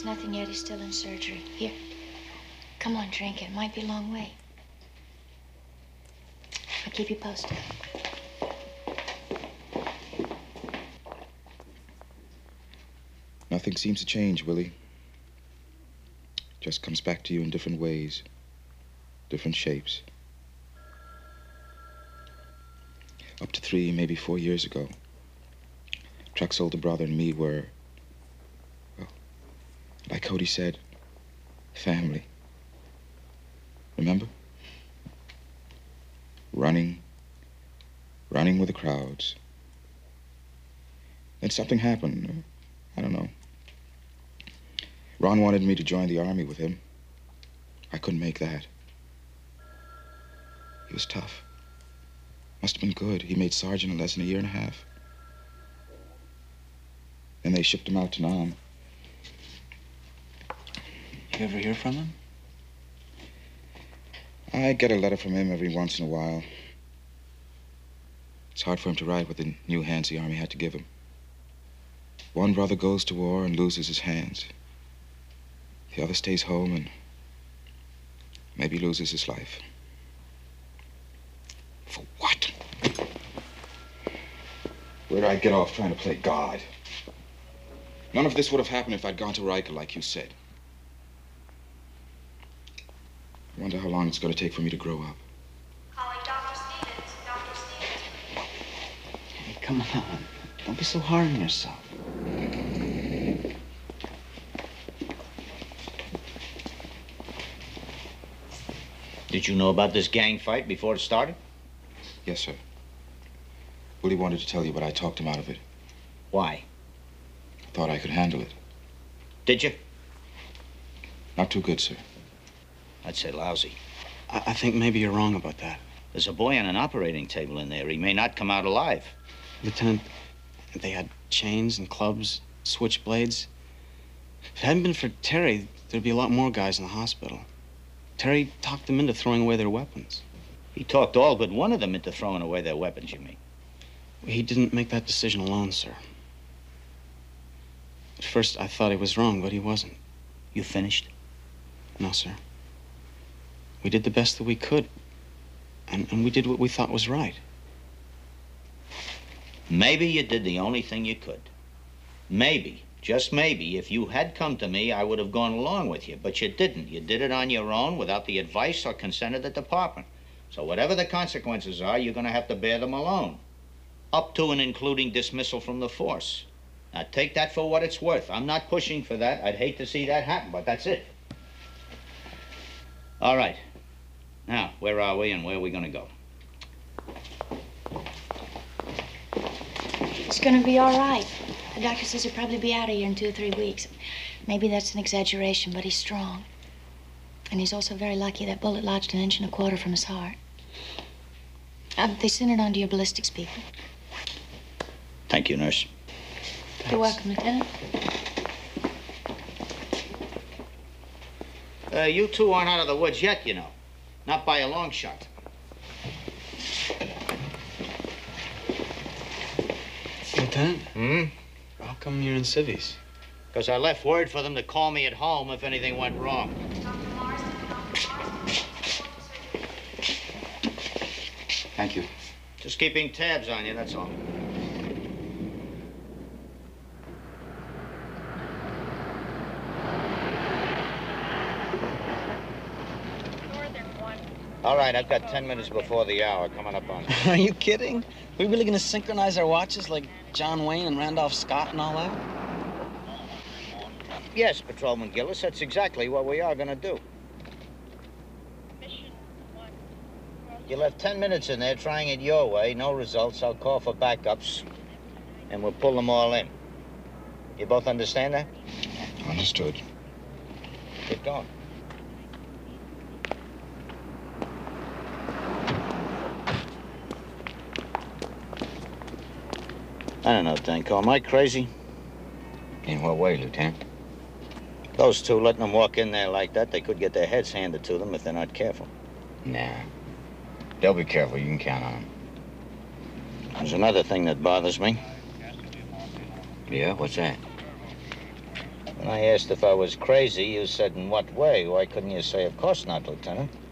nothing yet. He's still in surgery. Here. Come on, drink it. Might be a long way. I'll keep you posted. Nothing seems to change, Willie. Just comes back to you in different ways, different shapes. Up to 3, maybe 4 years ago, Truck's older brother and me were, well, like Cody said, family. Remember? Running with the crowds. Then something happened. I don't know. Ron wanted me to join the army with him. I couldn't make that. He was tough. Must have been good. He made sergeant in less than a year and a half. Then they shipped him out to Nam. You ever hear from him? I get a letter from him every once in a while. It's hard for him to write with the new hands the army had to give him. One brother goes to war and loses his hands. The other stays home and maybe loses his life. For what? Where'd I get off trying to play God? None of this would have happened if I'd gone to Riker like you said. I wonder how long it's going to take for me to grow up. Calling Dr. Stevens. Dr. Stevens. Hey, come on. Don't be so hard on yourself. Did you know about this gang fight before it started? Yes, sir. Willie wanted to tell you, but I talked him out of it. Why? I thought I could handle it. Did you? Not too good, sir. I'd say lousy. I think maybe you're wrong about that. There's a boy on an operating table in there. He may not come out alive. Lieutenant, they had chains and clubs, switchblades. If it hadn't been for Terry, there'd be a lot more guys in the hospital. Terry talked them into throwing away their weapons. He talked all but one of them into throwing away their weapons, you mean? He didn't make that decision alone, sir. At first, I thought he was wrong, but he wasn't. You finished? No, sir. We did the best that we could, and we did what we thought was right. Maybe you did the only thing you could. Maybe, just maybe, if you had come to me, I would have gone along with you, but you didn't. You did it on your own without the advice or consent of the department. So whatever the consequences are, you're going to have to bear them alone, up to and including dismissal from the force. Now, take that for what it's worth. I'm not pushing for that. I'd hate to see that happen, but that's it. All right. Now, where are we and where are we going to go? It's gonna be all right. The doctor says he'll probably be out of here in 2 or 3 weeks. Maybe that's an exaggeration, but he's strong. And he's also very lucky. That bullet lodged 1.25 inches from his heart. They sent it on to your ballistics people. Thank you, nurse. Thanks. You're welcome, Lieutenant. You two aren't out of the woods yet, you know. Not by a long shot. Lieutenant? Hmm? How come you're in civvies? Because I left word for them to call me at home if anything went wrong. Thank you. Just keeping tabs on you, that's all. All right, I've got 10 minutes before the hour coming up on it. Are you kidding? We really gonna synchronize our watches like John Wayne and Randolph Scott and all that? Yes, Patrolman Gillis, that's exactly what we are going to do. You left 10 minutes in there trying it your way, no results. I'll call for backups, and we'll pull them all in. You both understand that? Understood. Get going. I don't know, Danko. Am I crazy? In what way, Lieutenant? Those two, letting them walk in there like that, they could get their heads handed to them if they're not careful. Nah. They'll be careful. You can count on them. There's another thing that bothers me. Yeah? What's that? When I asked if I was crazy, you said, in what way? Why couldn't you say, of course not, Lieutenant?